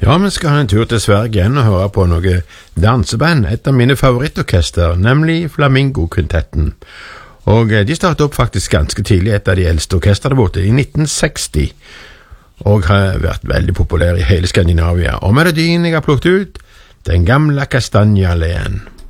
Ja, vi skal ha en tur til Sverige igjen og høre på noe danseband, et av mine favorittorkester, nemlig Flamingo-kvintetten. Og de startet opp faktisk ganske tidlig, et av de eldste orkesterne borte, i 1960, og har vært veldig populær i hele Skandinavia. Og melodien jeg har plukket ut, Den gamla kastanjealleen.